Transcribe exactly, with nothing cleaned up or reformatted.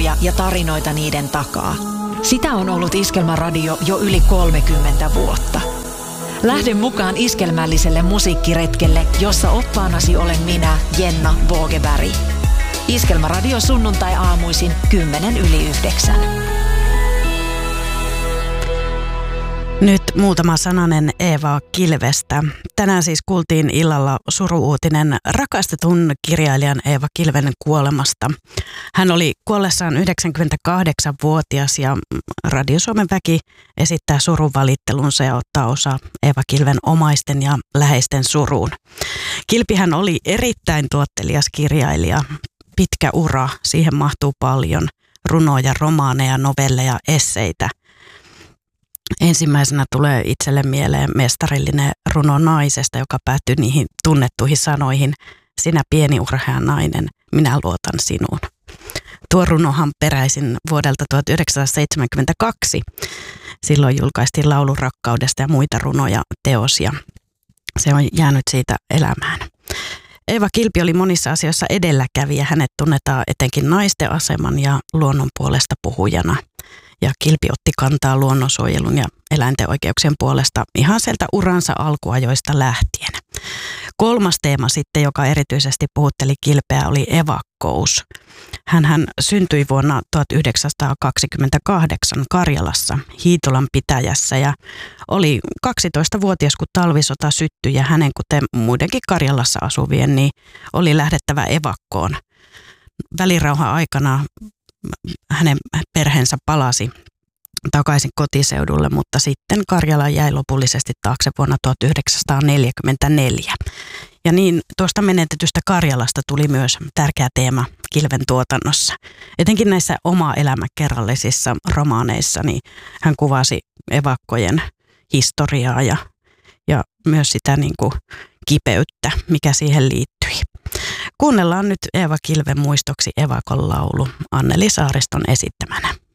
ihmisiä ja tarinoita niiden takaa. Sitä on ollut Iskelmäradio jo yli kolmekymmentä vuotta. Lähde mukaan iskelmälliselle musiikkiretkelle, jossa oppaanasi olen minä, Jenna Vågeberg. Iskelmäradio sunnuntai-aamuisin kymmenen yli yhdeksän. Nyt muutama sananen Eeva Kilvestä. Tänään siis kuultiin illalla suru-uutinen rakastetun kirjailijan Eeva Kilven kuolemasta. Hän oli kuollessaan yhdeksänkymmentäkahdeksanvuotias ja Radio Suomen väki esittää surunvalittelunsa ja ottaa osa Eeva Kilven omaisten ja läheisten suruun. Kilpihän oli erittäin tuottelias kirjailija. Pitkä ura, siihen mahtuu paljon runoja, romaaneja, novelleja, esseitä. Ensimmäisenä tulee itselle mieleen mestarillinen runo naisesta, joka päättyy niihin tunnettuihin sanoihin: sinä pieni urhea nainen, minä luotan sinuun. Tuo runohan peräisin vuodelta tuhatyhdeksänsataaseitsemänkymmentäkaksi. Silloin julkaistiin laulu rakkaudesta ja muita runoja teos ja se on jäänyt siitä elämään. Eeva Kilpi oli monissa asioissa edelläkävijä. Hänet tunnetaan etenkin naisten aseman ja luonnon puolesta puhujana. Ja Kilpi otti kantaa luonnonsuojelun ja eläinten oikeuksien puolesta ihan sieltä uransa alkuajoista lähtien. Kolmas teema sitten, joka erityisesti puhutteli Kilpeä, oli evakkous. Hänhän syntyi vuonna tuhatyhdeksänsataakaksikymmentäkahdeksan Karjalassa, Hiitolan pitäjässä ja oli kaksitoistavuotias, kun talvisota syttyi ja hänen, kuten muidenkin Karjalassa asuvien, niin oli lähdettävä evakkoon. Välirauhan aikana hänen perheensä palasi takaisin kotiseudulle, mutta sitten Karjala jäi lopullisesti taakse vuonna tuhatyhdeksänsataaneljäkymmentäneljä. Ja niin tuosta menetetystä Karjalasta tuli myös tärkeä teema Kilven tuotannossa. Etenkin näissä oma-elämäkerrallisissa romaaneissa niin hän kuvasi evakkojen historiaa ja, ja myös sitä niin kuin kipeyttä, mikä siihen liittyi. Kuunnellaan nyt Eeva Kilven muistoksi evakon laulu Anneli Saariston esittämänä.